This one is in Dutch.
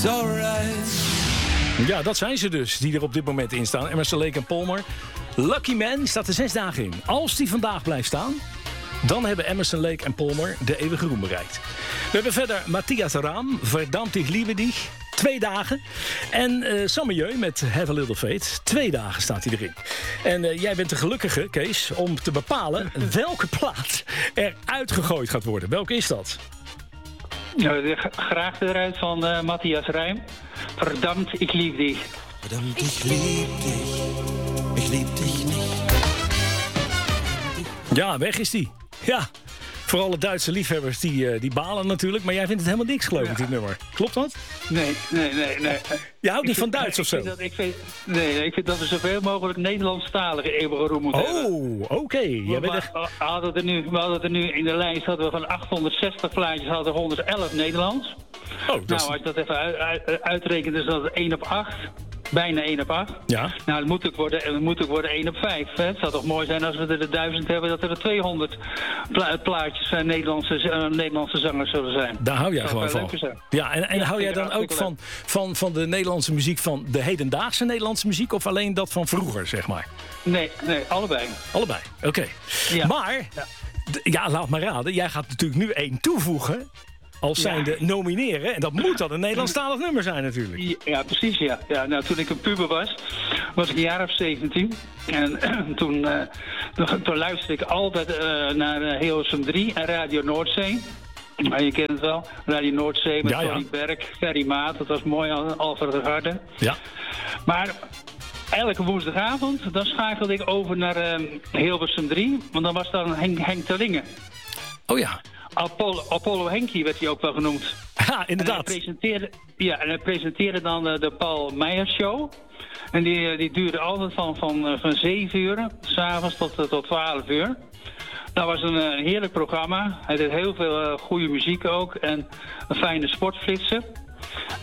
Ja, dat zijn ze dus, die er op dit moment in staan. Emerson, Lake en Palmer. Lucky Man staat er 6 dagen in. Als die vandaag blijft staan, dan hebben Emerson, Lake en Palmer de eeuwige roem bereikt. We hebben verder Matthias Raam, Verdammt ich liebe dich. 2 dagen. En Sammejeu met Have a Little Faith. 2 dagen staat hij erin. En jij bent de gelukkige, Kees, om te bepalen welke plaat er uitgegooid gaat worden. Welke is dat? Ja, graag eruit van Matthias Raam. Verdammt, ik lieb dich. Verdammt, ich lieb dich. Ich lieb dich nicht. Ja, weg is die. Ja. Voor alle Duitse liefhebbers die balen natuurlijk. Maar jij vindt het helemaal niks, geloof ik, dit nummer. Klopt dat? Nee. Je houdt niet van Duits of zo? Ik vind dat we zoveel mogelijk Nederlandstalige eeuwige roem moeten hebben. Oh, oké. We hadden er nu in de lijst van 860 plaatjes hadden 111 Nederlands. Oh, als je dat even uitrekent, is dat 1 op 8. Bijna 1 op 8. Ja. Nou, het moet ook worden 1 op 5. Hè. Het zou toch mooi zijn als we er 1000 hebben, dat er 200 plaatjes van Nederlandse zangers zullen zijn. Daar hou jij gewoon van. Ja, en hou jij dan ook van de Nederlandse muziek, van de hedendaagse Nederlandse muziek, of alleen dat van vroeger, zeg maar? Nee, allebei. Allebei, oké. Ja. Maar, laat maar raden, jij gaat natuurlijk nu 1 toevoegen. Als zijnde nomineren. En dat moet dan een Nederlandstalig nummer zijn natuurlijk. Ja, precies, ja. Nou, toen ik een puber was ik een jaar of 17. En toen luisterde ik altijd naar Hilversum 3 en Radio Noordzee. Maar je kent het wel. Radio Noordzee met Tony Berg, Ferry Maat. Dat was mooi, Alfred de Harde. Ja. Maar elke woensdagavond, dan schakelde ik over naar Hilversum 3. Want dan was dan Henk Terlingen. Oh ja. Apollo Henkie werd hij ook wel genoemd. Ja, inderdaad. En hij presenteerde dan de Paul Meijer Show. En die duurde altijd van 7 uur, 's avonds tot 12 uur. Dat was een heerlijk programma. Hij deed heel veel goede muziek ook en een fijne sportflitsen.